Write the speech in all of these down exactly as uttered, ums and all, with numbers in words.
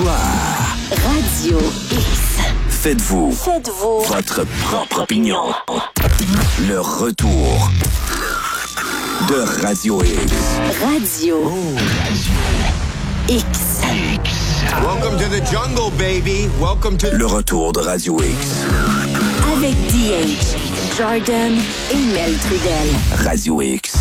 Histoire. Radio X. Faites-vous. Faites-vous. Votre propre opinion. Le retour de Radio X. Radio Oh, Radio X. X. Welcome to the jungle, baby. Welcome to... Le retour de Radio X. Avec D H, Jordan et Mel Trudel. Radio X.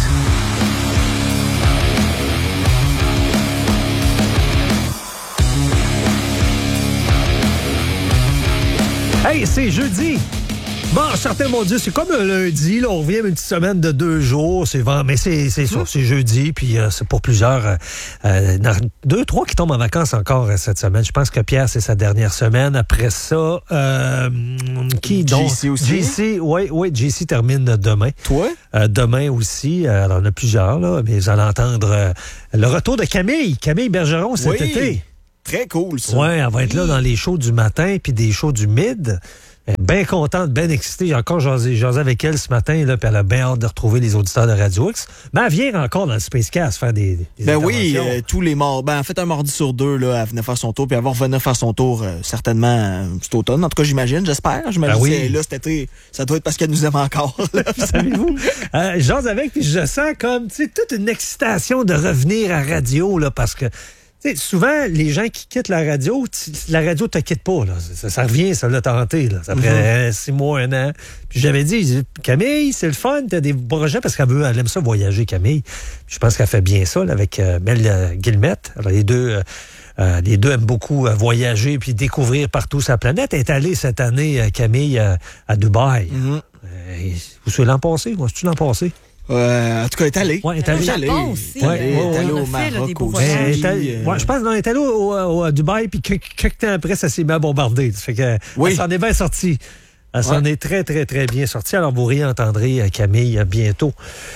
Hey, c'est jeudi! Bon, certains m'ont dit, c'est comme un lundi, là, on revient une petite semaine de deux jours, c'est vent, mais c'est, c'est ça, c'est jeudi, puis euh, c'est pour plusieurs, euh, euh, deux, trois qui tombent en vacances encore euh, cette semaine. Je pense que Pierre, c'est sa dernière semaine. Après ça, euh, qui donc? J C aussi? J C, oui, oui, J C termine demain. Toi? Euh, demain aussi, euh, alors on a plusieurs, là, mais vous allez entendre euh, le retour de Camille, Camille Bergeron cet Oui. été. Très cool, ça. Oui, elle va être là dans les shows du matin puis des shows du mid. Bien contente, bien excitée. J'ai encore jasé, jasé avec elle ce matin, là, puis elle a bien hâte de retrouver les auditeurs de Radio X. Mais elle vient encore dans le Spacecast faire des, des Ben oui, interventions. euh, tous les mardis. Ben, en fait, un mardi sur deux, là, elle venait faire son tour, puis elle va revenir faire son tour euh, certainement euh, cet automne. En tout cas, j'imagine, j'espère. J'imagine Ben oui. que c'est là cet été. Ça doit être parce qu'elle nous aime encore. là. Savez-vous? Euh, je jase avec, puis je sens comme, tu sais, toute une excitation de revenir à radio, là, parce que tu sais, souvent, les gens qui quittent la radio, t- la radio te quitte pas. Là. Ça, ça revient, ça l'a tenté. Là. Ça fait mm-hmm. six mois, un an. Puis j'avais dit, Camille, c'est le fun, t'as des projets, parce qu'elle veut, elle aime ça voyager, Camille. Puis je pense qu'elle fait bien ça là, avec euh, Mel euh, Guillemette. Alors, les deux... Euh, Euh, les deux aiment beaucoup euh, voyager puis découvrir partout sa planète. Elle est allée cette année, euh, Camille, euh, à Dubaï. Mm-hmm. Euh, vous savez l'an passé? Moi, c'est-tu l'an passé? Euh, en tout cas, elle est allée. Ouais, elle est allée. Elle est Japon allée. aussi. Elle Ouais, est ouais, allée on a au fait, là, des Maroc beaux aussi. voyages. Elle est allée- euh, ouais, je pense qu'on est allé au, au, au- à Dubaï, puis quelques, quelques temps après, ça s'est mis à bombarder. Ça fait que, Oui. elle s'en est bien sortie. Elle s'en Ouais. est très, très, très bien sortie. Alors, vous réentendrez euh, Camille euh, bientôt.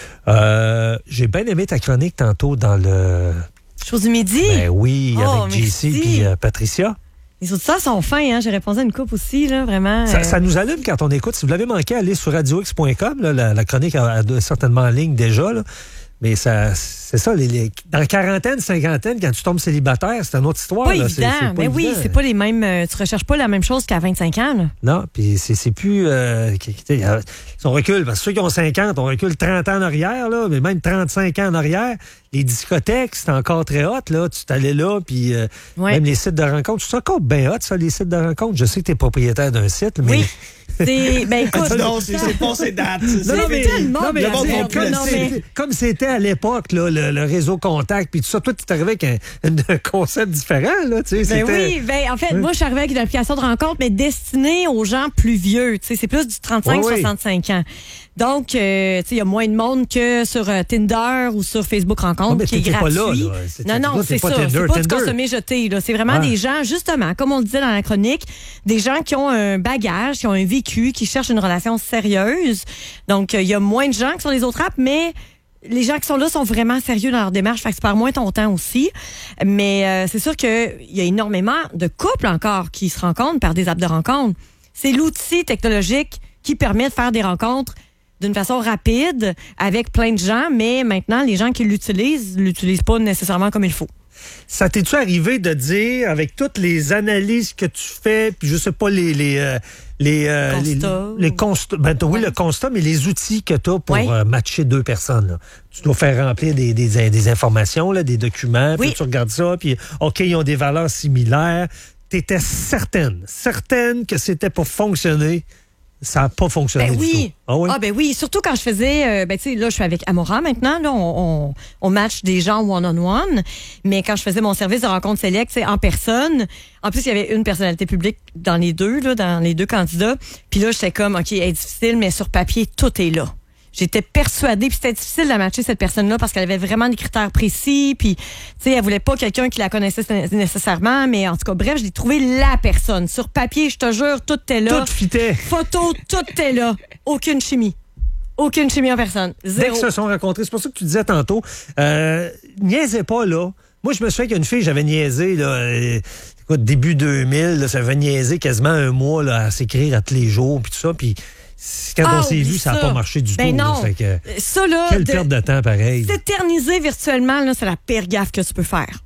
Euh, j'ai bien aimé ta chronique tantôt dans le... Chose du midi. Ben oui, Oh, avec J C merci. et euh, Patricia. Les auditeurs sont fins, hein. J'ai répondu à une coupe aussi, là, vraiment. Ça, euh, ça nous allume quand on écoute. Si vous l'avez manqué, allez sur radio x point com. Là, la, la chronique est certainement en ligne déjà. Là. Mais ça, c'est ça, les, les, dans quarantaine, cinquantaine, quand tu tombes célibataire, c'est une autre histoire. Pas là. évident. C'est, c'est pas mais oui, évident. c'est pas les mêmes. euh, tu recherches pas la même chose qu'à vingt-cinq ans, là. Non, puis c'est, c'est plus... Euh, qui- qui- euh, si on recule, parce que ceux qui ont cinquante, on recule trente ans en arrière, là, mais même trente-cinq ans en arrière, les discothèques, c'est encore très hot, là. Tu t'allais là, puis euh, Ouais. même les sites de rencontres, c'est encore bien hot, ça, les sites de rencontres. Je sais que tu es propriétaire d'un site, mais... Oui. C'est. Ben écoute. Non, c'est c'est passé date. Non, non, mais, tellement non, mais, bien tu sais, fait. comme, Non, c'est- mais- comme c'était à l'époque, là, le, le réseau contact, puis tout ça, toi, tu es arrivé avec un, un concept différent, là, tu sais, Ben c'était... oui, ben en fait, Oui. moi, je suis arrivée avec une application de rencontre, mais destinée aux gens plus vieux. Tu sais, c'est plus du trente-cinq Oui, oui. soixante-cinq ans. Donc, euh, tu sais, il y a moins de monde que sur euh, Tinder ou sur Facebook Rencontre, Non, mais qui est t'étais pas gratuit. là, là. C'est- non, non, là, c'est t'es pas ça. Tinder, C'est pas du Tinder. consommer jeté. Là. C'est vraiment Ouais. des gens, justement, comme on le disait dans la chronique, des gens qui ont un bagage, qui ont un vécu, qui cherchent une relation sérieuse. Donc, euh, il y a moins de gens que sur les autres apps, mais les gens qui sont là sont vraiment sérieux dans leur démarche, fait que tu perds moins ton temps aussi. Mais euh, c'est sûr qu'il y a énormément de couples encore qui se rencontrent par des apps de rencontre. C'est l'outil technologique qui permet de faire des rencontres d'une façon rapide avec plein de gens, mais maintenant, les gens qui l'utilisent l'utilisent pas nécessairement comme il faut. Ça t'es-tu arrivé de dire, avec toutes les analyses que tu fais, puis je sais pas, les... les euh, les, euh, Constats. les, les constats, ben, oui, Ouais. le constat, mais les outils que tu as pour Ouais. euh, matcher deux personnes. Là. Tu dois faire remplir des, des, des informations, là, des documents, puis Oui. tu regardes ça, puis OK, ils ont des valeurs similaires. Tu étais certaine, certaine que c'était pour fonctionner. Ça n'a pas fonctionné Ben du oui. tout. Ah oui? Ah ben oui, surtout quand je faisais, euh, ben tu sais, là je suis avec Amora maintenant, là on, on, on match des gens one-on-one, mais quand je faisais mon service de rencontre select, c'est en personne. En plus, il y avait une personnalité publique dans les deux, là, dans les deux candidats. Puis là, j'étais comme, OK, elle est difficile, mais sur papier, tout est là. J'étais persuadée, puis c'était difficile de matcher cette personne-là parce qu'elle avait vraiment des critères précis, puis tu sais, elle voulait pas quelqu'un qui la connaissait nécessairement, mais en tout cas, bref, je l'ai trouvé la personne. Sur papier, je te jure, tout est là. Tout fitait. Photo, tout est là. Aucune chimie. Aucune chimie en personne. Dès Zéro. qu'ils se sont rencontrés, c'est pour ça que tu disais tantôt, euh, niaisez pas, là. Moi, je me souviens qu'une fille, j'avais niaisé, là, euh, écoute, début deux mille, là, ça avait niaisé quasiment un mois, là, à s'écrire à tous les jours, puis tout ça, puis quand Ah, on s'est oublie vu, ça n'a ça. pas marché du Ben tout. là. non. Fait que, Ça, là, quelle de- perte de temps, pareil. s'éterniser virtuellement, là, c'est la pire gaffe que tu peux faire.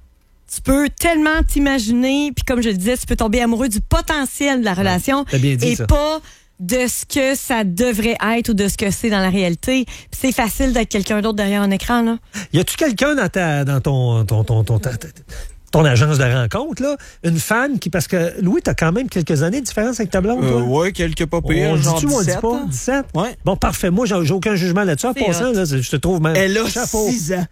tu peux tellement t'imaginer, puis comme je le disais, tu peux tomber amoureux du potentiel de la relation t'as bien dit, et ça. pas de ce que ça devrait être ou de ce que c'est dans la réalité. Puis c'est facile d'être quelqu'un d'autre derrière un écran, là. Y a-tu quelqu'un dans, ta, dans ton, ton, ton, ton, ta- ta- ton agence de rencontre, là, une femme qui... Parce que, Louis, t'as quand même quelques années de différence avec ta blonde, Euh, toi? ouais, quelques pas pires. On le genre dit-tu ou on le dit dix-sept, pas? hein? dix-sept? Ouais. Bon, parfait. Moi, j'ai j'ai aucun jugement là-dessus. En C'est passant, hot. là, je te trouve même... Elle a chapeau. six ans.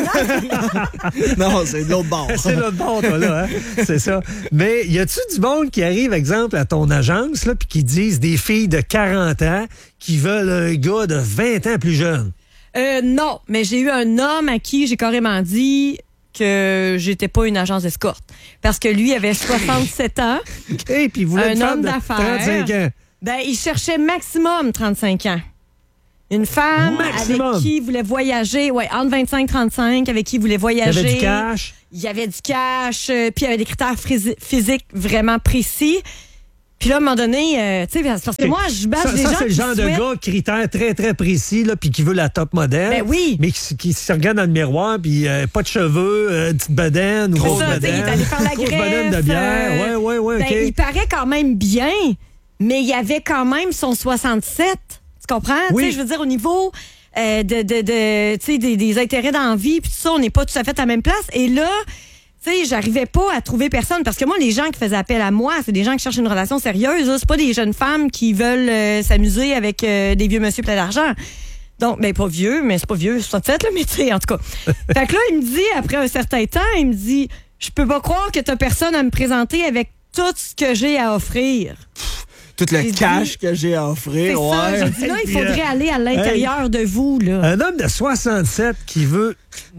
Non, c'est de l'autre bord. C'est l'autre bord, toi, là, hein? C'est ça. Mais y a-tu du monde qui arrive, exemple, à ton agence, là, puis qui disent des filles de quarante ans qui veulent un gars de vingt ans plus jeune? Euh, non, mais j'ai eu un homme à qui j'ai carrément dit que j'étais pas une agence d'escorte. Parce que lui avait soixante-sept ans. Et puis il voulait Un une femme homme de d'affaires. trente-cinq ans. Ben, il cherchait maximum trente-cinq ans. Une femme Maximum. avec qui il voulait voyager, ouais, entre vingt-cinq et trente-cinq, avec qui il voulait Il y voyager. avait du cash. Il y avait du cash, euh, puis il y avait des critères phys- physiques vraiment précis. Puis là, à un moment donné, euh, tu sais, parce que moi, je bâche Ça, des ça gens c'est le qui genre souhaitent... de gars, critères très, très précis, là, puis qui veut la top modèle. Ben oui. Mais qui, qui se regarde dans le miroir, puis euh, pas de cheveux, euh, petite bedaine, C'est grosse ça, tu sais, il est bedaine. allé faire la grosse greffe. bedaine de bière. euh, Ouais, ouais, ouais, ben, OK. il paraît quand même bien, mais il avait quand même son soixante-sept. Tu comprends? Oui. Tu sais, je veux dire, au niveau euh, de, de, de, tu sais, des, des intérêts d'envie, puis tout ça, on n'est pas tout à fait à la même place. Et là, tu sais, j'arrivais pas à trouver personne parce que moi, les gens qui faisaient appel à moi, c'est des gens qui cherchent une relation sérieuse. là. C'est pas des jeunes femmes qui veulent euh, s'amuser avec euh, des vieux monsieur plein d'argent. Donc, ben pas vieux, mais c'est pas vieux, soixante-sept, là, mais tu sais, en tout cas. Fait que là, il me dit, après un certain temps, il me dit, je peux pas croire que t'as personne à me présenter avec tout ce que j'ai à offrir. Tout le J'ai cash dit- que j'ai à C'est offrir, ça, j'ai ouais. dit là, il Puis, faudrait euh, aller à l'intérieur de vous, là. Un homme de soixante-sept qui veut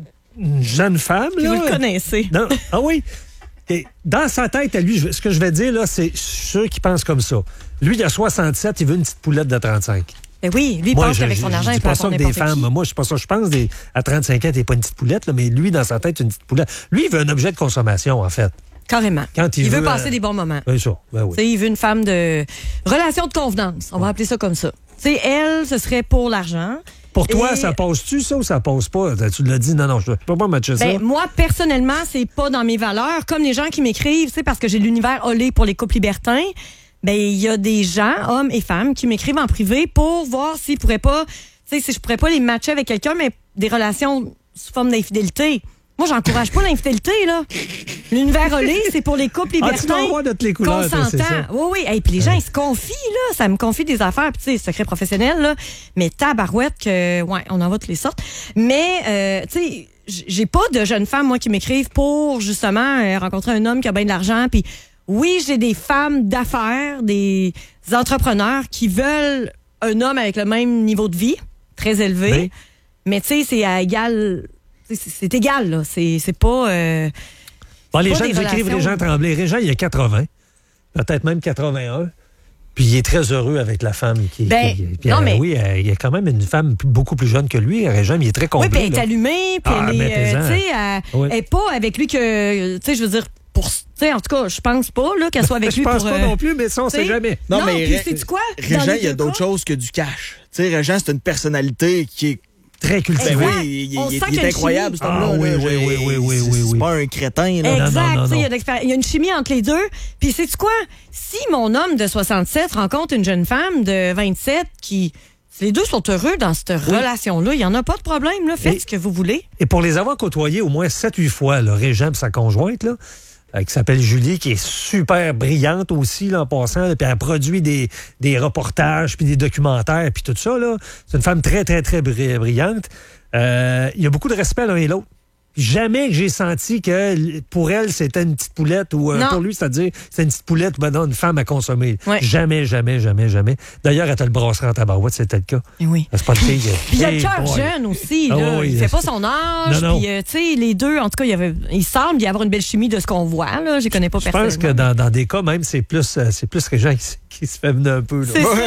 une jeune femme, Puis là. vous le connaissez. Non. Ah oui. Et dans sa tête, à lui, je- ce que je vais dire, là, c'est ceux qui pensent comme ça. Lui, il a soixante-sept, il veut une petite poulette de trente-cinq. Ben oui, lui, il Moi, pense je, qu'avec je- son je argent, dis il peut pas ça avoir que des n'importe femmes. qui. Moi, je suis pas ça. Je pense des, à trente-cinq ans, t'es pas une petite poulette, là, mais lui, dans sa tête, une petite poulette. Lui, il veut un objet de consommation, en fait. Carrément. Quand il il veut, veut, passer euh, des bons moments. Ben ça, ben oui. Tu sais, il veut une femme de relation de convenance. On va appeler ça comme ça. Tu sais, elle, ce serait pour l'argent. Pour toi, Et- ça passe-tu, ça, ou ça passe pas? Tu l'as dit, non, non, je peux pas matcher ça. Ben, moi, personnellement, c'est pas dans mes valeurs. Comme les gens qui m'écrivent, tu sais, parce que j'ai l'univers olé pour les couples libertins, ben, il y a des gens, hommes et femmes, qui m'écrivent en privé pour voir s'ils pourraient pas, tu sais, si je pourrais pas les matcher avec quelqu'un, mais des relations sous forme d'infidélité. Moi, j'encourage pas l'infidélité, là. L'univers olé, c'est pour les couples Ah, tu dois libertins. avoir de toutes les couleurs, toi, c'est ça. Consentant. Oui, oui. Et puis les gens, ils se confient, là. Ça me confie des affaires, puis tu sais, secret professionnel, là. Mais tabarouette que, ouais, on en va toutes les sortes. Mais, euh, tu sais, j- j'ai pas de jeunes femmes, moi, qui m'écrivent pour, justement, euh, rencontrer un homme qui a bien de l'argent. Puis oui, j'ai des femmes d'affaires, des entrepreneurs qui veulent un homme avec le même niveau de vie, très élevé. Oui. Mais tu sais, c'est à égal... tu sais, C'est c'est égal, là. C'est c'est pas... euh, Bon, les pas gens des nous écrivent relations. Régent Tremblay. Régent, il a quatre-vingts, peut-être même quatre-vingt-un. Puis il est très heureux avec la femme. Qui, Ben, qui- puis, non, euh, mais- Oui, euh, il y a quand même une femme p- beaucoup plus jeune que lui, Régent, mais il est très Oui, complet. puis elle est là. allumée, puis Ah, elle mais est, euh, t'es-en. tu sais, elle, Oui. elle est pas avec lui que, tu sais, je veux dire, pour, tu sais, en tout cas, je pense pas, là, qu'elle soit avec Je lui pense pour... pas euh, non plus, mais ça, on tu sait sais. jamais. Non, Non, mais puis Ré- sais-tu quoi? Dans Régent, les il y a deux d'autres cas, choses que du cash. Tu sais, Régent, c'est une personnalité qui est. Très Ben cultivé. Exact. oui, il, il- On il- sent il qu'il y a est une incroyable, chimie. cet homme-là. Ah oui, là. oui, J'ai- oui, oui, oui, c'est- oui, C'est oui. pas un crétin, là. non, Exact, non, tu sais, il y a non. de l'expéri- il y a une chimie entre les deux. Puis sais-tu quoi? Si mon homme de soixante-sept rencontre une jeune femme de vingt-sept qui... Si les deux sont heureux dans cette relation-là, il n'y en a pas de problème, là. Faites Et- ce que vous voulez. Et pour les avoir côtoyés au moins sept huit fois, là, Régent et sa conjointe, là, euh, qui s'appelle Julie, qui est super brillante aussi, là, en passant, là, puis elle produit des, des reportages, puis des documentaires, puis tout ça, là. C'est une femme très, très, très bri- brillante. Euh, il y a beaucoup de respect l'un et l'autre. Jamais que j'ai senti que pour elle, c'était une petite poulette ou euh, Non. pour lui, c'est-à-dire c'est une petite poulette ou ben non, une femme à consommer. Ouais. Jamais, jamais, jamais, jamais. D'ailleurs, elle te le brasserait en tabarouette, c'était le cas. Et oui. C'est pas une fille. Puis il y a le Hey cœur boy. jeune aussi. Ah Là. oui, il fait pas son âge. Non, non. Puis, euh, tu sais, les deux, en tout cas, il, y avait, il semble y avoir une belle chimie de ce qu'on voit. Là. Je les connais pas Je pense personnellement. que dans, dans des cas, même, c'est plus, euh, c'est plus Régent qui, s- qui se fait venir un peu. Là.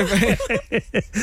C'est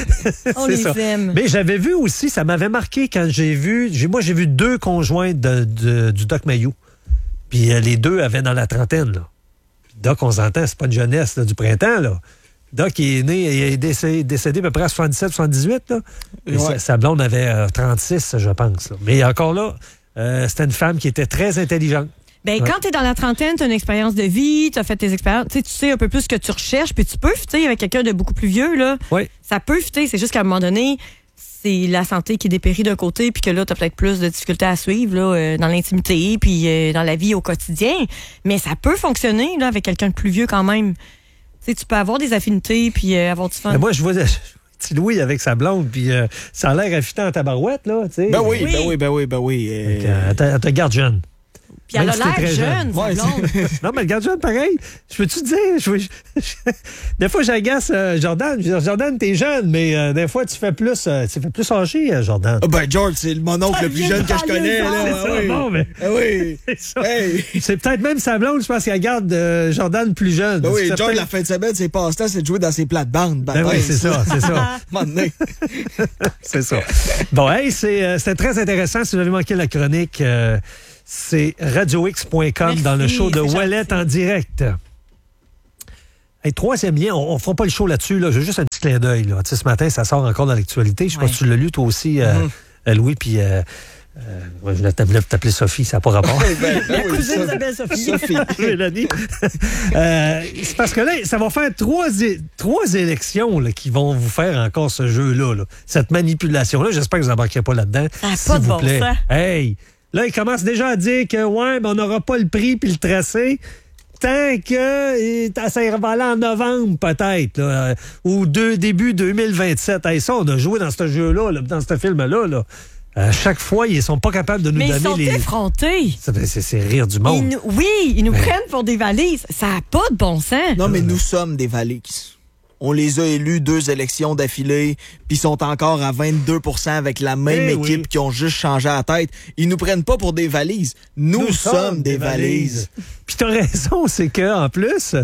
On C'est les ça. aime. Mais j'avais vu aussi, ça m'avait marqué quand j'ai vu, j'ai, moi j'ai vu deux conjoints de, de- du Doc Mayou. Puis euh, les deux avaient dans la trentaine. Là. Puis Doc, on s'entend, c'est pas une jeunesse là, du printemps. Là. Doc il est né, il est décédé, décédé à peu près à soixante-dix-sept soixante-dix-huit. Là. Et Ouais. sa, sa blonde avait euh, trente-six, je pense. Là. Mais encore là, euh, c'était une femme qui était très intelligente. Ben, Ouais. quand tu es dans la trentaine, tu as une expérience de vie, tu as fait tes expériences, tu sais, tu sais un peu plus ce que tu recherches, puis tu peux fitter avec quelqu'un de beaucoup plus vieux, là. Oui. Ça peut fitter, c'est juste qu'à un moment donné, c'est la santé qui dépérit d'un côté, puis que là, tu as peut-être plus de difficultés à suivre là, euh, dans l'intimité, puis euh, dans la vie au quotidien. Mais ça peut fonctionner là, avec quelqu'un de plus vieux quand même. Tu sais, tu peux avoir des affinités, puis euh, avoir du fun. Mais moi, je vois petit Louis avec sa blonde, puis euh, ça a l'air affiné en tabarouette, là, tu sais. Ben oui, Oui. ben oui, ben oui, ben oui. euh, Fait que, euh, elle te- elle te garde jeune. Puis elle Même a si t'es l'air très jeune, jeune. sa Ouais, blonde. Non, mais elle garde jeune, pareil. Je peux-tu te dire? Je, je- je- des fois, j'agace euh, Jordan. Je veux dire, Jordan, t'es jeune, mais euh, des fois, tu fais plus, euh, tu fais plus âgé, euh, Jordan. Ah ben, George, c'est mon oncle le plus jeune que je connais, là. C'est Ah ça, oui. bon, mais- Ah oui. C'est ça. Hey. C'est peut-être même sa blonde, je pense qu'elle garde euh, Jordan plus jeune. Ben oui, C'est George, peut-être- la fin de semaine, ses passe-temps, c'est de jouer dans ses plates-bandes. Ben oui, c'est ça, c'est ça. C'est ça. Bon, hey, c'est, euh, c'était très intéressant. Si vous avez manqué la chronique, euh, c'est radio x point com Merci, dans le show de c'est Wallet gentil. en direct. Hey, troisième lien, on ne fera pas le show là-dessus. Là. J'ai juste un petit clin d'œil. Là. Tu sais, ce matin, ça sort encore dans l'actualité. Je sais pas Ouais. si tu l'as lu, toi aussi, euh, euh, Louis, puis... Euh, euh, ouais, je voulais t'appeler, t'appeler Sophie, ça n'a pas rapport. Ben, ben oui, Cousine ça- d'Isabelle Sophie. Sophie. Mélanie. Euh, c'est parce que là, ça va faire trois, é- trois élections là, qui vont vous faire encore ce jeu-là, là. Cette manipulation-là. J'espère que vous n'embarquerez pas là-dedans. Ça a s'il pas de vous bon plaît. sens. Hey! Là, il commence déjà à dire que, ouais, ben, on n'aura pas le prix puis le tracé. Tant que euh, ça va aller en novembre, peut-être, là, euh, ou deux, début deux mille vingt-sept. Hey, ça, on a joué dans ce jeu-là, là, dans ce film-là. Là. À chaque fois, ils sont pas capables de nous Mais ils donner sont les. effrontés. Ça, ben, C'est c'est rire du Ils monde. nous- oui, ils nous Mais- prennent pour des valises. Ça n'a pas de bon sens. Non, mais nous sommes des valises. On les a élus deux élections d'affilée, puis ils sont encore à vingt-deux pour cent avec la même Eh équipe oui. qui ont juste changé la tête. Ils nous prennent pas pour des valises. Nous, sommes des valises. Puis t'as raison, c'est que en plus,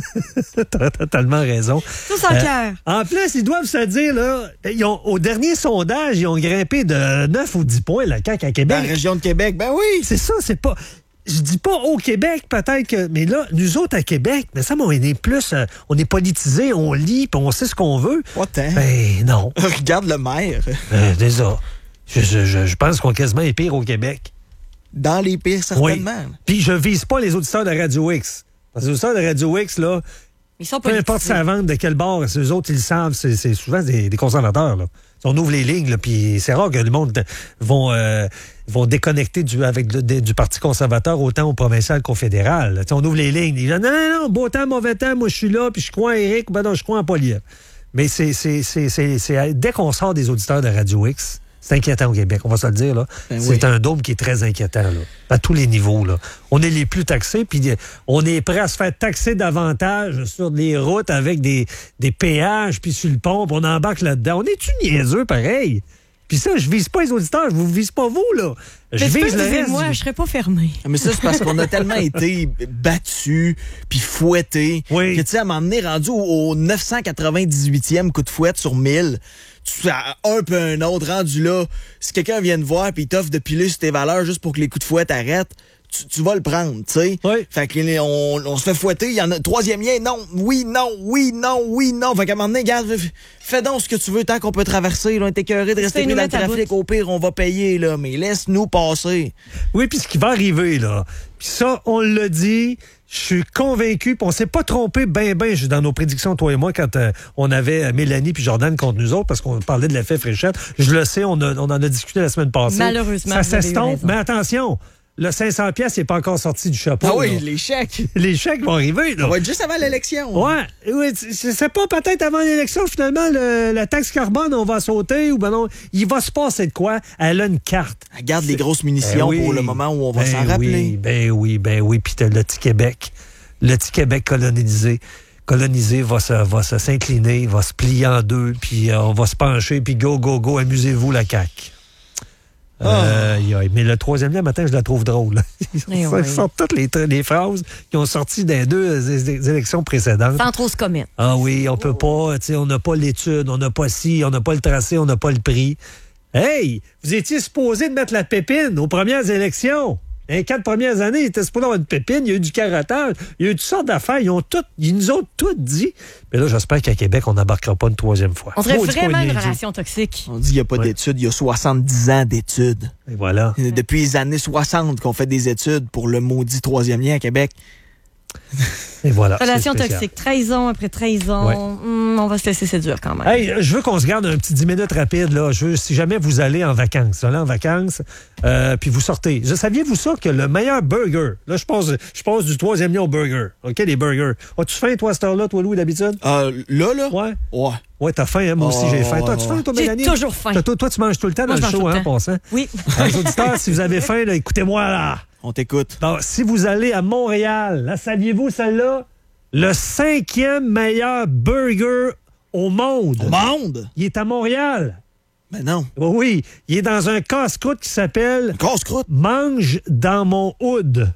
t'as totalement raison. Tous en Euh, cœur. En plus, ils doivent se dire, là, ils ont, au dernier sondage, ils ont grimpé de neuf ou dix points, la C A Q à La Québec. région de Québec, ben oui. C'est ça, c'est pas... Je dis pas au Québec, peut-être que... Mais là, nous autres à Québec, mais ça, on est plus... euh, on est politisés, on lit, puis on sait ce qu'on veut. Pas tant. Ben non. Regarde le maire. Euh, déjà. Je, je, je, je pense qu'on quasiment est pire au Québec. Dans les pires, certainement. Oui. Puis je vise pas les auditeurs de Radio X. Parce que les auditeurs de Radio X, là, Ils sont peu importe politisés. ça vente de quel bord, c'est eux autres, ils le savent, c'est c'est souvent des, des conservateurs. Là. On ouvre les lignes, là, puis c'est rare que le monde vont, euh, vont déconnecter du, avec le- de- du Parti conservateur autant au provincial qu'au fédéral. Là. On ouvre les lignes, ils disent non, non, non, beau temps, mauvais temps, moi je suis là, puis je crois en Éric, ou ben non, je crois en Poilievre. Mais c'est c'est- c'est- c'est- c'est- dès qu'on sort des auditeurs de Radio X, c'est inquiétant au Québec, on va se le dire. Là. Ben c'est oui. un dôme qui est très inquiétant, là, à tous les niveaux. Là. On est les plus taxés, puis on est prêt à se faire taxer davantage sur les routes avec des, des péages, puis sur le pont, puis on embarque là-dedans. On est-tu niaiseux, pareil? Puis ça, je vise pas les auditeurs, je vous vise pas vous, là. Je Mais tu peux vise le viser reste. moi, du- je serais pas fermée. Ah, Mais ça, c'est parce qu'on a tellement été battus puis fouettés Oui. que, tu sais, à m'emmener rendu au, au neuf cent quatre-vingt-dix-huitième coup de fouette sur mille, tu as un peu un autre rendu là. Si quelqu'un vient te voir puis il t'offre de piler sur tes valeurs juste pour que les coups de fouette arrêtent, tu, tu vas le prendre, tu sais. Oui. Fait que les- on, on se fait fouetter, il y en a troisième lien, non, oui, non, oui, non, oui, non. Fait qu'à un moment donné, regarde, f- fais donc ce que tu veux tant qu'on peut traverser. Là, on est écœuré de rester Essaye pris de nous dans le mettre à trafic. bout. Au pire, on va payer, là, mais laisse-nous passer. Oui, puis ce qui va arriver, là. Puis ça, on l'a dit, je suis convaincu, puis on s'est pas trompé ben ben dans nos prédictions, toi et moi, quand euh, on avait euh, Mélanie puis Jordan contre nous autres, parce qu'on parlait de l'effet fréchette. Je le sais, on, a- on en a discuté la semaine passée. Malheureusement, Ça vous avez eu s'estompe, raison. mais attention, le cinq cents pièces n'est pas encore sorti du chapeau. Ah oui, là. les chèques. Les chèques vont arriver, là. Ça va être juste avant l'élection. Ouais, oui, je sais pas, peut-être avant l'élection, finalement, le- la taxe carbone, on va sauter, ou ben non, il va se passer de quoi? Elle a une carte. Garde les grosses munitions Ben oui. pour le moment où on va Ben s'en oui, rappeler. Ben oui, ben oui. Puis t'as le petit Québec. Le petit Québec colonisé. Colonisé va se, va se s'incliner, va se plier en deux, puis euh, on va se pencher, puis go, go, go, amusez-vous, la C A Q. Euh, aïe, aïe. Mais le troisième lien, matin, je la trouve drôle. Ils Eh sortent, oui. ils sortent toutes les, les phrases qui ont sorti des deux é- é- élections précédentes. Sans trop se commettre. Ah oui, on peut pas, tu sais, on n'a pas l'étude, on n'a pas ci, on n'a pas le tracé, on n'a pas le prix. Hey, vous étiez supposé de mettre la pépine aux premières élections. Les quatre premières années, il était supposé avoir une pépine, il y a eu du carottage, il y a eu toutes sortes d'affaires. Ils, ont tout, ils nous ont tout dit. Mais là, j'espère qu'à Québec, on n'embarquera pas une troisième fois. On serait Maudit vraiment qu'on une est dû. relation toxique. On dit qu'il n'y a pas Ouais. d'études. Il y a soixante-dix ans d'études. Et voilà. Depuis les années soixante qu'on fait des études pour le maudit troisième lien à Québec. Et voilà. Relation c'est spécial. toxique. trahison après trahison. Ouais. Hum, on va se laisser séduire quand même. Hey, je veux qu'on se garde un petit dix minutes rapide. Là. Je veux, si jamais vous allez en vacances, vous allez en vacances, euh, puis vous sortez. Je saviez-vous ça que le meilleur burger, là, je pense, je pense du troisième lien au burger. OK, les burgers. As-tu faim, toi, à cette heure-là, toi, Louis, d'habitude? Euh, là, là? Ouais. Ouais. Ouais, t'as faim, hein? Moi aussi, Oh, j'ai faim. Toi, as-tu ouais. faim, toi, J'ai Mélanie? toujours faim. Toi, toi, toi, tu manges tout le temps Moi, dans je le mange show, tout le hein, temps. passant? Oui. Les auditeurs, si vous avez faim, là, écoutez-moi, là. On t'écoute. Bon, si vous allez à Montréal, là, saviez-vous celle-là? Le cinquième meilleur burger au monde. Au monde? Il est à Montréal. Ben non. Oui, oui. Il est dans un casse-croûte qui s'appelle Casse-croûte. Mange dans mon hood,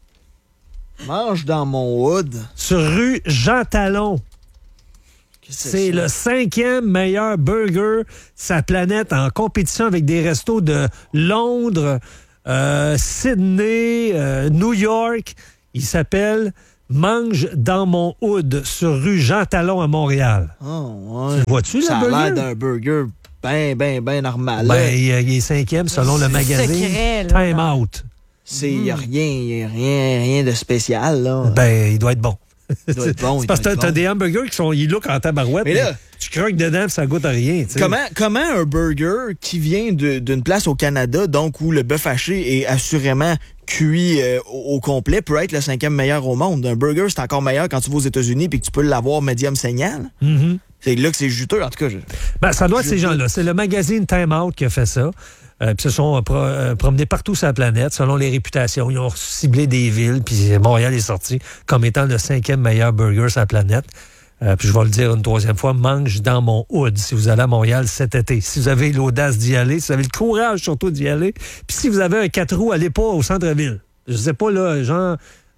Mange dans mon hood. sur rue Jean Talon. Qu'est-ce que C'est ça? le cinquième meilleur burger de sa planète en compétition avec des restos de Londres, euh, Sydney, euh, New York. Il s'appelle Mange dans mon hood sur rue Jean Talon à Montréal. Oh, ouais. Vois-tu Ça le a l'air burger? d'un burger ben, ben, ben normal. là. Ben, il, il est cinquième selon le magazine secret, là. Time Out. C'est, y a rien, y a rien, rien de spécial, là. Ben, il doit être bon. Il doit être bon, C'est il parce doit que être t'as bon. des hamburgers qui sont, ils look en tabarouette. Mais là- mais tu croques dedans et ça goûte à rien. tu sais. Comment, comment un burger qui vient de- d'une place au Canada, donc où le bœuf haché est assurément cuit euh, au, au complet, peut être le cinquième meilleur au monde? Un burger, c'est encore meilleur quand tu vas aux États-Unis puis que tu peux l'avoir médium saignant. là. Mhm. C'est là que c'est juteux, en tout cas. je- Ben, ça doit être Je ces doute. gens-là. C'est le magazine Time Out qui a fait ça. Euh, puis ils se sont euh, pro- euh, promenés partout sur la planète selon les réputations. Ils ont ciblé des villes, puis Montréal est sorti comme étant le cinquième meilleur burger sur la planète. Euh, puis je vais le dire une troisième fois, mange dans mon hood si vous allez à Montréal cet été. Si vous avez l'audace d'y aller, si vous avez le courage surtout d'y aller. Puis si vous avez un quatre roues, allez pas au centre-ville. Je sais pas, là, Jean,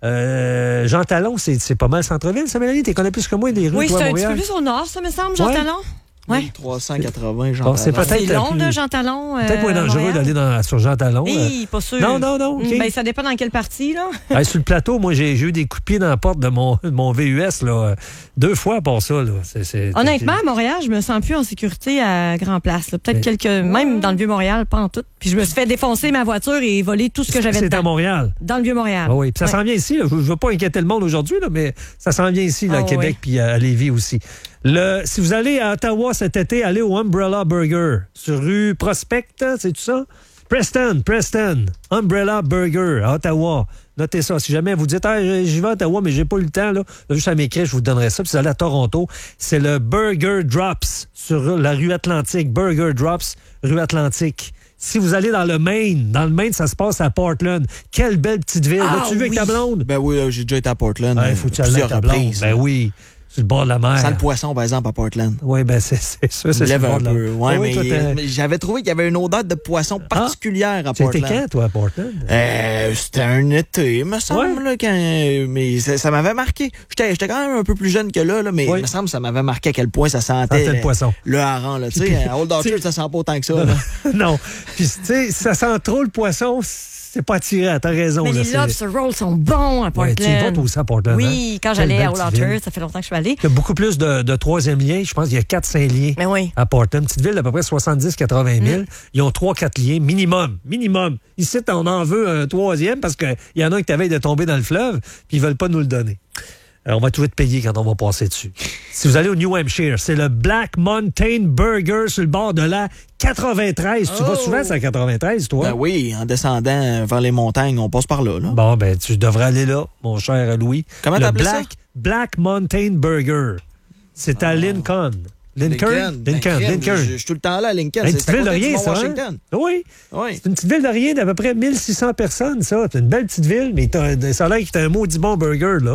euh, Jean Talon, c'est c'est pas mal centre-ville, ça, Mélanie? Tu connais plus que moi des rues, Oui, toi, c'est à un petit Montréal? peu plus au nord, ça me semble, Jean Ouais. Talon. Ouais. trois cent quatre-vingts, genre. Bon, c'est peut-être C'est le long, plus- là, Jean Talon. euh, Peut-être moins dangereux Montréal. d'aller dans- sur Jean Talon. euh. Oui, pas sûr. Non, non, non, OK. Mm, Ben, ça dépend dans quelle partie, là. Hey, sur le plateau, moi, j'ai j'ai eu des coups de pied dans la porte de mon, de mon V U S, là, euh, deux fois pour ça. Là. C'est- c'est- Honnêtement, à Montréal, je me sens plus en sécurité à Grand Place. là. Peut-être Mais- quelques. Même dans le Vieux-Montréal, pas en tout. Puis je me suis fait défoncer ma voiture et voler tout ce que j'avais C'est à dedans. Montréal. Dans le Vieux-Montréal. Ah oui, puis ça Ouais. s'en vient ici. Là. Je ne veux pas inquiéter le monde aujourd'hui, là, mais ça s'en vient ici, là, à Ah Québec, oui. puis à Lévis aussi. Le, si vous allez à Ottawa cet été, allez au Umbrella Burger sur rue Prospect, c'est tout ça? Preston, Preston, Umbrella Burger à Ottawa. Notez ça. Si jamais vous dites, ah, j'y vais à Ottawa, mais j'ai pas eu le temps, là, là, juste à m'écrire, je vous donnerai ça. Puis si vous allez à Toronto, c'est le Burger Drops sur la rue Atlantique. Burger Drops, rue Atlantique. Si vous allez dans le Maine, dans le Maine, ça se passe à Portland. Quelle belle petite ville. Ah, L'as-tu vu avec oui. ta blonde? Ben oui, là, j'ai déjà été à Portland. Il euh, faut que tu ailles avec plusieurs ta blonde. reprises. Ben oui, sur le bord de la mer. Sans le poisson, par exemple, à Portland. Oui, ben c'est c'est sûr, Ça c'est me sur lève le bord un de la peu. Ouais, Ah oui, mais, toi, t'es- mais j'avais trouvé qu'il y avait une odeur de poisson particulière à Tu étais Portland. quand, toi, à Portland? Euh, c'était un été, me semble, Ouais. là, quand, mais ça, ça m'avait marqué. J'étais, j'étais quand même un peu plus jeune que là, là mais Ouais. il me semble que ça m'avait marqué à quel point ça sentait Sentait le euh, poisson. le hareng. Là, tu sais, à Old Orchard, ça sent pas autant que ça. là. Non. Puis, tu sais, ça sent trop le poisson, c'est pas attirant. T'as raison. Mais là, les c'est- lobster rolls sont bons à Ouais, Portland. tu y vas toi aussi à Portland. Oui, hein? quand Quelle j'allais belle à Old petite ville. Orchard, ça fait longtemps que je suis allée. Il y a beaucoup plus de, de troisième liens. Je pense qu'il y a quatre cinq liens Mais oui. à Portland. Une petite ville d'à peu près soixante-dix à quatre-vingt mille. Ils ont trois quatre liens minimum. Minimum. Ici, on en veut un troisième parce qu'il y en a un qui t'avait de tomber dans le fleuve puis ils veulent pas nous le donner. Alors, on va tout être payé quand on va passer dessus. Si vous allez au New Hampshire, c'est le Black Mountain Burger sur le bord de la quatre-vingt-treize. Tu vas souvent sur la quatre-vingt-treize, toi? Ben oui, en descendant vers les montagnes, on passe par là. là. Bon, ben, tu devrais aller là, mon cher Louis. Comment le t'appelles ça? Black, Black Mountain Burger. C'est à Lincoln. Lincoln? Ben, Lincoln, crème, Lincoln. Je je suis tout le temps là à Lincoln. Une C'est petite à ville de côté du rien, Mont ça, hein? Washington. Oui. Oui. C'est une petite ville de rien d'à peu près mille six cents personnes, ça. C'est une belle petite ville, mais t'as, ça a l'air que t'as un maudit bon burger, là,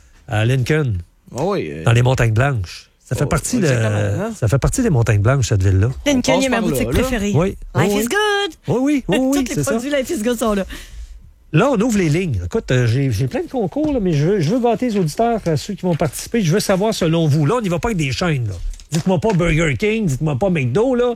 à Lincoln, Oui. euh, dans les Montagnes Blanches. Ça fait, Oh, partie de, exactement, hein? ça fait partie des Montagnes Blanches, cette ville-là. Lincoln passe est ma par là, boutique là. préférée. Oui. Life oui, is good. oui, oui, oui, oui, Tous c'est les ça. produits Life is good sont là. Là, on ouvre les lignes. Écoute, euh, j'ai, j'ai plein de concours, là, mais je veux, je veux gâter les auditeurs, euh, ceux qui vont participer. Je veux savoir selon vous. Là, on n'y va pas avec des chaînes. Là. Dites-moi pas Burger King, dites-moi pas McDo, là.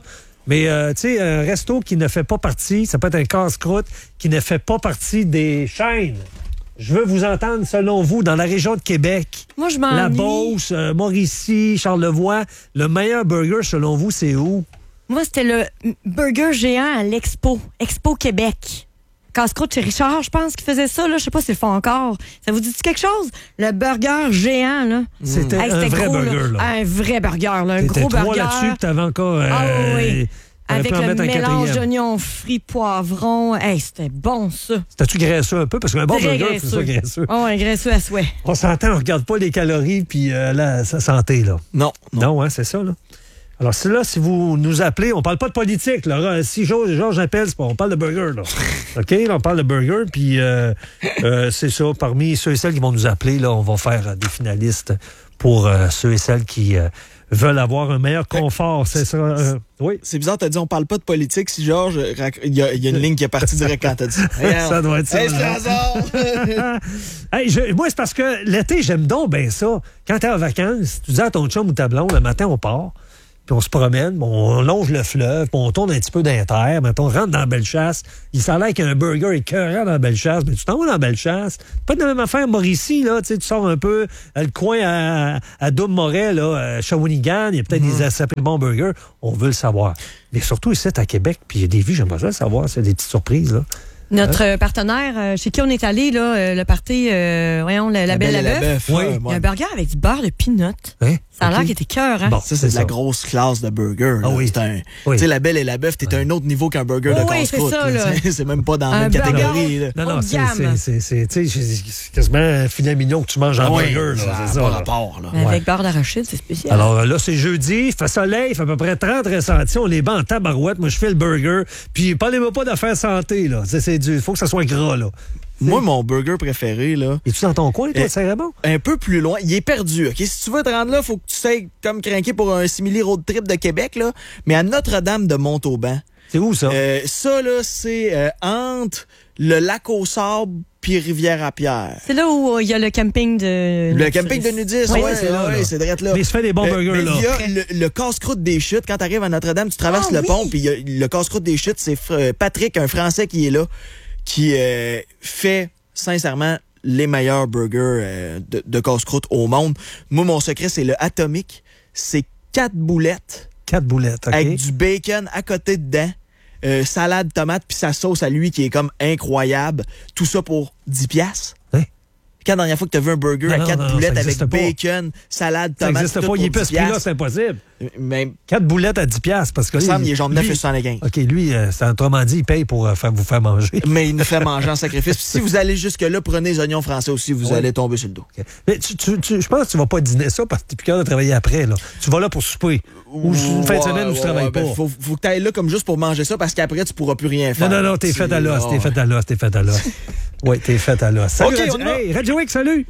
Mais, euh, tu sais, un resto qui ne fait pas partie, ça peut être un casse-croûte, qui ne fait pas partie des chaînes. Je veux vous entendre, selon vous, dans la région de Québec. Moi, je m'ennuie. La Beauce, euh, Mauricie, Charlevoix. Le meilleur burger, selon vous, c'est où? Moi, c'était le burger géant à l'Expo. Expo Québec. Casse-croûte chez Richard, je pense, qui faisait ça. Là. Je sais pas s'ils le font encore. Ça vous dit quelque chose? Le burger géant, là. C'était Hey, un c'était vrai gros, burger, là. Un vrai burger, là. Un T'étais gros trois burger. là-dessus, puis t'avais encore... Euh, Ah oui. t'aurais Avec pu en le mettre un mélange quatrième. d'oignons frits, poivrons. Hey, c'était bon, ça. C'était-tu graisseux un peu? Parce qu'un bon Très burger, c'est ça, graisseux. graisseux. Oh, un graisseux à souhait. On s'entend, on regarde pas les calories puis euh, la, sa santé, là. Non, non. Non, hein, c'est ça, là. Alors, c'est là, si vous nous appelez, on parle pas de politique, là. Si Georges, Georges appelle, c'est pas, on parle de burger, là. OK? Là, on parle de burger, puis euh, euh, c'est ça. Parmi ceux et celles qui vont nous appeler, là, on va faire euh, des finalistes pour euh, ceux et celles qui euh, veulent avoir un meilleur confort. C'est ça. Euh, oui. C'est bizarre, t'as dit on parle pas de politique. Si Georges, rac- il y, a- il y a une ligne qui est partie direct quand t'as dit. Ça doit être ça, Hey, c'est là. hasard! Hey, je- moi, c'est parce que l'été, j'aime donc bien ça. Quand t'es en vacances, tu dis à ton chum ou ta blonde, le matin, on part, puis on se promène, on longe le fleuve, puis on tourne un petit peu d'inter, mettons, on rentre dans la Bellechasse. Il s'en l'air qu'il y a un burger écœurant dans la Bellechasse, mais tu t'en vas dans la Bellechasse. Pas de la même affaire, Mauricie, là, tu sais, tu sors un peu, euh, le coin à, à Double-Moret, là, à Shawinigan, il y a peut-être des assez bons burgers. On veut le savoir. Mais surtout ici, à Québec, puis il y a des vues, j'aimerais ça le savoir, c'est des petites surprises, là. Notre euh, partenaire, euh, chez qui on est allé, là, euh, le party, euh, voyons, la, la Belle et la Bœuf. Oui. ouais, Il y a un ouais. burger avec du beurre de peanut. Hein? Ça a l'air OK. qu'il était cœur, hein? Bon. Ça, c'est de C'est la ça. grosse classe de burger. Ah là. oui. C'est un, Oui. Tu sais, la Belle et la Bœuf, t'es à un autre niveau qu'un burger de Oui, casse-croûte. c'est ça, là. là. C'est- C'est même pas dans la Un même burger. catégorie. là. Non, non, Haut de c'est, gamme. c'est, c'est, c'est, tu sais, c'est quasiment un filet mignon que tu manges en Ah oui, burger, là, ça a c'est ça. pas là. rapport. Là. Mais Ouais. avec beurre d'arachide, c'est spécial. Alors là, c'est jeudi, il fait soleil, il fait à peu près trente ressentis, on les bat en tabarouette, moi je fais le burger, puis parlez-moi pas d'affaires santé, là. C'est, c'est du, faut que ça soit gras, là. Moi, mon burger préféré, là, Es-tu dans ton coin, toi, Eh, c'est vraiment? un peu plus loin, il est perdu. Ok, si tu veux te rendre là, faut que tu sais comme craquer pour un simili road trip de Québec, là. Mais à Notre-Dame de Montauban, C'est où, ça? euh, ça, là, c'est euh, entre le lac aux sables puis Rivière-à-Pierre. C'est là où euh, il y a le camping de... Le camping de nudistes, Oui, ouais, c'est là, ouais, là. c'est direct là. Mais il se fait des bons Euh, burgers, mais là. il y a le, le casse-croûte des chutes. Quand tu arrives à Notre-Dame, tu traverses Ah le oui. pont, puis il y a le casse-croûte des chutes, c'est euh, Patrick, un Français qui est là, qui euh, fait, sincèrement, les meilleurs burgers euh, de, de casse-croûte au monde. Moi, mon secret, c'est le Atomic. C'est quatre boulettes Quatre boulettes, OK? avec du bacon à côté dedans. Euh, salade, tomate, puis sa sauce à lui qui est comme incroyable. Tout ça pour dix piastres. Hein? Quand la dernière fois que tu as vu un burger Non, à non, quatre non, boulettes ça avec existe pas. bacon, salade, Ça tomate, n'existe tout pas, pour il est pas dix ce prix-là, piastres. c'est impossible. Mais Quatre boulettes à dix piastres, parce que il me là, semble qu'il est genre neuf lui- et soixante-quinze. OK, lui, euh, c'est autrement dit, il paye pour euh, faire, vous faire manger. Mais il nous fait manger en sacrifice. Puis si vous allez jusque-là, prenez les oignons français aussi, vous Ouais. allez tomber sur le dos. OK. Mais tu, tu, tu- je pense que tu vas pas dîner ça parce que tu n'es plus capable de travailler après, là. Tu vas là pour souper. Ou une fin de semaine où tu travailles pas. Ben, faut, faut que tu ailles là comme juste pour manger ça parce qu'après, tu pourras plus rien Non, faire. non, non, t'es C'est- fait à l'os, ah, t'es fait à l'os, t'es fait à l'os. Oui, t'es fait à l'os. Salut, OK, Radio, on y va. hey, Radio X, salut.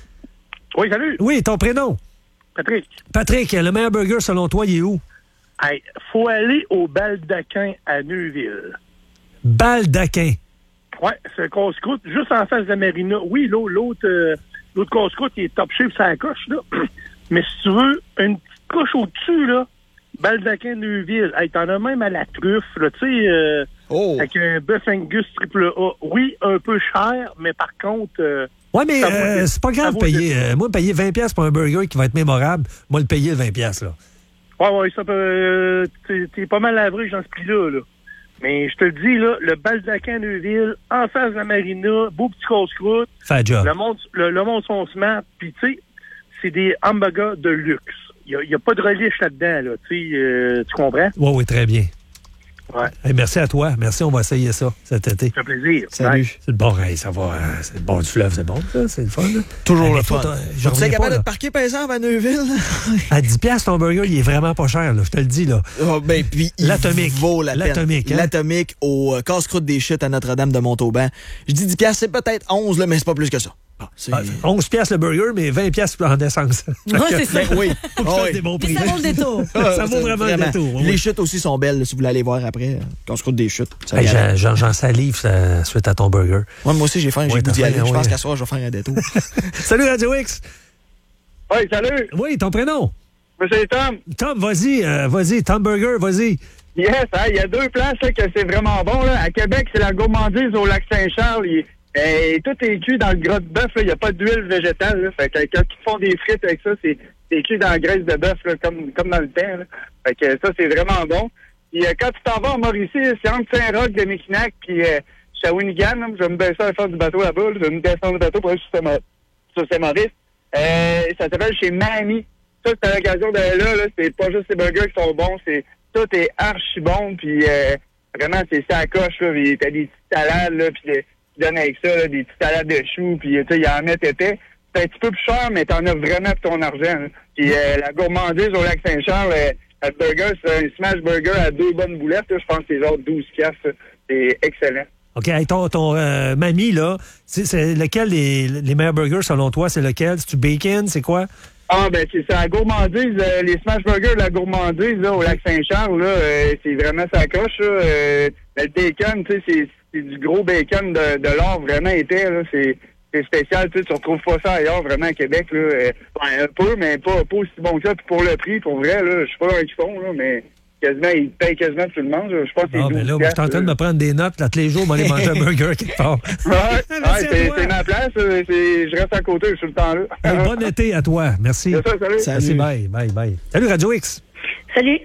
Oui, salut, Oui, ton prénom. Patrick. Patrick, le meilleur burger selon toi, il est où? Hey, faut aller au Baldaquin à Neuville. Baldaquin. Ouais, c'est un casse-croûte juste en face de la marina. Oui, l'autre, l'autre, euh, l'autre casse-croûte, il est top shape sur la coche, là. Mais si tu veux, une petite coche au-dessus, là, Baldaquin Neuville. Hey, t'en as même à la truffe, là, tu sais, euh, Oh! avec un bœuf Angus triple A. Oui, un peu cher, mais par contre, euh, Ouais, mais Ça vaut euh, le- c'est pas ça grave vaut de le payer. détour. euh, moi, payer vingt piastres pour un burger qui va être mémorable, moi, le payer le vingt piastres, là. ouais, ouais, ça peut, euh, t'es, t'es pas mal average dans ce prix-là, là. Mais je te le dis, là, le Baldaquin Neuville, en face de la marina, beau petit casse-croûte, Fais le job. le monde, le, le monde sont smart, puis tu sais, c'est des hamburgers de luxe. Il n'y a, a pas de relish là-dedans, là, tu sais, euh, tu comprends? Oui, oui, très bien. Ouais, Hey, merci à toi. Merci, on va essayer ça cet été. ça fait plaisir. Salut. Ouais. C'est le bon, hey, ça va. euh, c'est le bon du fleuve, c'est bon, ça. C'est le fun, là. Toujours Hey, le mais fun. toi, t'as- je Tu sais reviens pas, capable de là. te parquer, par exemple, à Neuville? À dix piastres, ton burger, il est vraiment pas cher, là. Je te le dis, là. Oh, ben, puis il L'Atomique. vaut la peine. L'Atomique, hein? L'Atomique au euh, casse-croûte des chutes à Notre-Dame de Montauban. Je dis dix piastres, c'est peut-être onze, là, mais c'est pas plus que ça. C'est... Ah, onze piastres le burger, mais vingt piastres en essence. Ouais, c'est ça. Ben oui. Faut que je Ah fasse oui. des bons Mais prix. ça vaut le détour. Ça vaut vraiment le détour. oui. Les chutes aussi sont belles, là, si vous voulez aller voir après. euh, Casse-croûte des chutes. Ça Hey, y j'en, allait. j'en- j'en salive ça, suite à ton burger. Ouais, moi aussi, j'ai faim, j'ai Ouais, le goût d'y t'as aller. faim, Je pense ouais. qu'à soir, je vais faire un détour. Salut Radio X. Ouais, salut, Oui, ton prénom. monsieur Tom. Tom, vas-y, euh, vas-y. Tom Burger, vas-y. Yes, hein, il y a deux places là, que c'est vraiment bon. Là. À Québec, c'est la gourmandise au lac Saint-Charles. Il, euh, tout est cuit dans le gras de bœuf. Il n'y a pas d'huile végétale. Là. Fait que quand ils font des frites avec ça, c'est, c'est cuit dans la graisse de bœuf, là, comme, comme dans le temps. Là. Fait que ça, c'est vraiment bon. Puis euh, quand tu t'en vas en Mauricie, c'est entre Saint-Roch de Mekinac puis euh, Shawinigan. Là. Je vais me baisser à faire du bateau là-bas. Là. Je vais me descendre du bateau pour aller sur Saint- sur Saint-Maurice. Euh, ça s'appelle chez Mamie. Ça, c'est à l'occasion d'aller là, là. C'est pas juste les burgers qui sont bons, c'est tout est archi bon, puis euh, vraiment, c'est ça à coche, là. Puis t'as des petites salades, là, puis tu donnes avec ça, là, des petites salades de choux, puis tu sais, il y en met épais. C'est un petit peu plus cher, mais t'en as vraiment pour ton argent, là. Puis euh, la gourmandise au lac Saint-Charles, euh, le burger, c'est un smash burger à deux bonnes boulettes, là. Je pense que c'est genre douze piastres, là. C'est excellent. OK, hey, ton, ton euh, mamie, là, c'est, c'est lequel les, les meilleurs burgers selon toi? C'est lequel? C'est-tu bacon? C'est quoi? Ah, ben, c'est ça, la gourmandise, euh, les smash burgers de la gourmandise, là, au lac Saint-Charles, là, euh, c'est vraiment sa coche, là. Euh, le bacon, tu sais, c'est, c'est du gros bacon de, de l'or vraiment épais, là. C'est, c'est spécial, tu sais, tu retrouves pas ça ailleurs, vraiment, à Québec, là. Euh, ben, un peu, mais pas, pas aussi bon que ça. Puis pour le prix, pour vrai, là, je sais pas comment ils font, là, mais quasiment, ils payent quasiment tout le monde, là. Je pense que c'est Ah, ben là, moi, je suis en train de me prendre des notes, là, tous les jours, on va aller manger un burger quelque part. Ouais, ouais c'est, c'est ma place, c'est, je reste à côté, je suis tout le temps là. Hey, bon été à toi. Merci. C'est ça, salut. Merci, bye, bye, bye. Salut, Radio X. Salut.